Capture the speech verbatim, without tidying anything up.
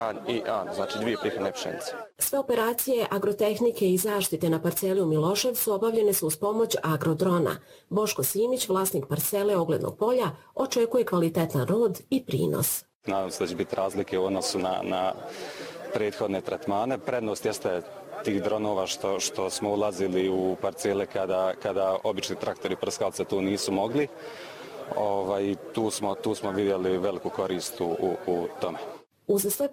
A i A, znači dvije prihrane pšenice. Sve operacije agrotehnike i zaštite na parceli u Miloševcu obavljene su uz pomoć agrodrona. Boško Simić, vlasnik parcele Oglednog polja, očekuje kvalitetan rod i prinos. Nadam se da će biti razlike u odnosu na, na prethodne tretmane. Prednost jeste tih dronova što, što smo ulazili u parcele kada, kada obični traktori prskalce tu nisu mogli. Ovaj, tu, smo, tu smo vidjeli veliku korist u, u, u tome. Uz sve